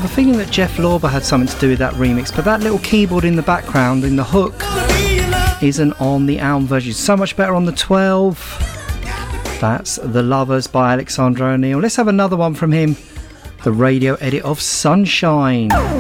a feeling that Jeff Lorber had something to do with that remix, but that little keyboard in the background in the hook isn't on the album version. So much better on the 12. That's The Lovers by Alexander O'Neal. Let's have another one from him, the radio edit of Sunshine.